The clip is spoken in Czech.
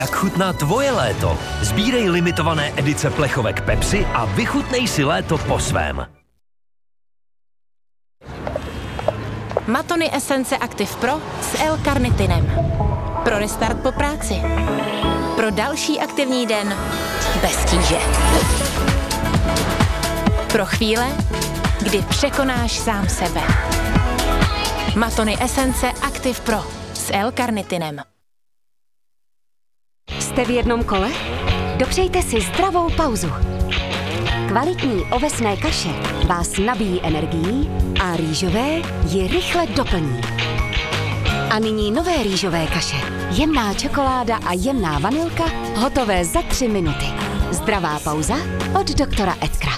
Jak chutná tvoje léto? Sbírej limitované edice plechovek Pepsi a vychutnej si léto po svém. Matony Esence Active Pro s L-karnitinem. Pro restart po práci. Pro další aktivní den bez tíže. Pro chvíle, kdy překonáš sám sebe. Matony Esence Active Pro s L-karnitinem. Jste v jednom kole? Dopřejte si zdravou pauzu. Kvalitní ovesné kaše vás nabíjí energií a rýžové ji rychle doplní. A nyní nové rýžové kaše. Jemná čokoláda a jemná vanilka hotové za 3 minuty. Zdravá pauza od doktora Edkra.